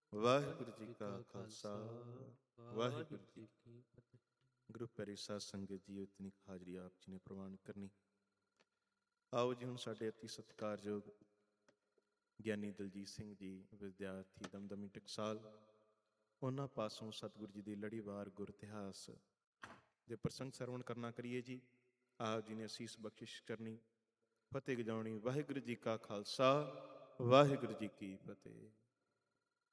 ਵਾਹਿਗੁਰੂ ਜੀ ਕਾ ਖਾਲਸਾ, ਵਾਹਿਗੁਰੂ ਜੀ ਕੀ ਫਤਿਹ। ਗੁਰੂ ਪਿਆਰੀ ਸਾਧ ਸੰਗਤ ਜੀ, ਇਤਨੀ ਹਾਜ਼ਰੀ ਆਪ ਜੀ ਨੇ ਪ੍ਰਵਾਨ ਕਰਨੀ। ਆਓ ਜੀ, ਹੁਣ ਸਾਡੇ ਅਤੀ ਸਤਿਕਾਰਯੋਗ ਗਿਆਨੀ ਦਲਜੀਤ ਸਿੰਘ ਜੀ, ਵਿਦਿਆਰਥੀ ਦਮਦਮੀ ਟਕਸਾਲ, ਉਹਨਾਂ ਪਾਸੋਂ ਸਤਿਗੁਰੂ ਜੀ ਦੀ ਲੜੀਵਾਰ ਗੁਰ ਇਤਿਹਾਸ ਦੇ ਪ੍ਰਸੰਗ ਸਰਵਣ ਕਰਨਾ ਕਰੀਏ ਜੀ। ਆਪ ਜੀ ਨੇ ਅਸੀਸ ਬਖਸ਼ਿਸ਼ ਕਰਨੀ, ਫਤਿਹ ਗਜਾਉਣੀ। ਵਾਹਿਗੁਰੂ ਜੀ ਕਾ ਖਾਲਸਾ, ਵਾਹਿਗੁਰੂ ਜੀ ਕੀ ਫਤਿਹ।